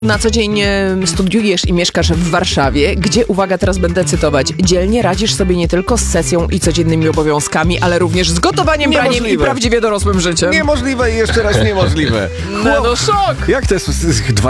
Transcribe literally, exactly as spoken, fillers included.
Na co dzień e, studiujesz i mieszkasz w Warszawie, gdzie, uwaga, teraz będę cytować, dzielnie radzisz sobie nie tylko z sesją i codziennymi obowiązkami, ale również z gotowaniem, braniem i Niemożliwe. prawdziwie dorosłym życiem. Niemożliwe i jeszcze raz niemożliwe. No, no szok! Jak to jest?